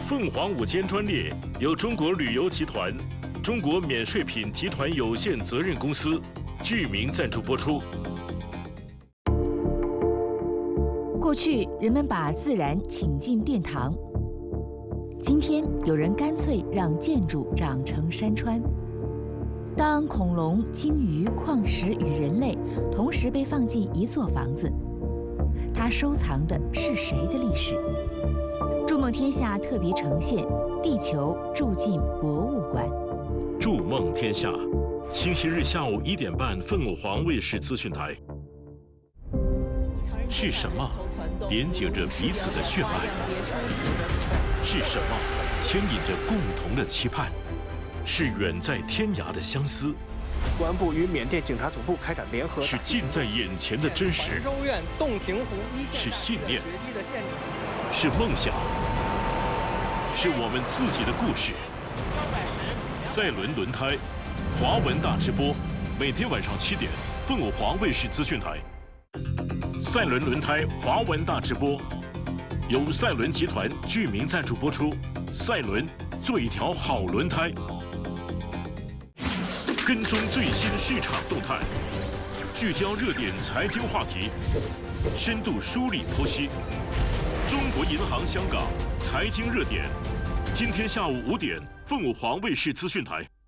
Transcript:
凤凰午间专列由中国旅游集团、中国免税品集团有限责任公司剧名赞助播出。 过去人们把自然请进殿堂，今天有人干脆让建筑长成山川。当恐龙、鲸鱼、矿石与人类同时被放进一座房子，它收藏的是谁的历史？筑梦天下特别呈现《地球住进博物馆》。 筑梦天下，星期日下午1点半，凤凰卫视资讯台。是什么连接着彼此的血脉？是什么牵引着共同的期盼？是远在天涯的相思。 公安部与缅甸警察总部开展联合。 是近在眼前的真实。 州院洞庭湖一线。 是信念。是梦想。是我们自己的故事。赛伦轮胎，华文大直播，每天晚上7点，凤凰卫视资讯台。赛伦轮胎华文大直播，由赛伦集团剧名赞助播出。赛伦，做一条好轮胎。跟踪最新市场动态，聚焦热点财经话题，深度梳理剖析。中国银行香港财经热点，今天下午5点，凤凰卫视资讯台。